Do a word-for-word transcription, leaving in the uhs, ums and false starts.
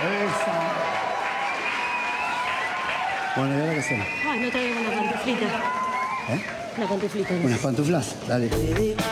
Esa. Bueno, ¿y ahora qué hacemos? Ay, no traigo una pantuflita. ¿Eh? Una pantuflita. Unas pantuflas, dale.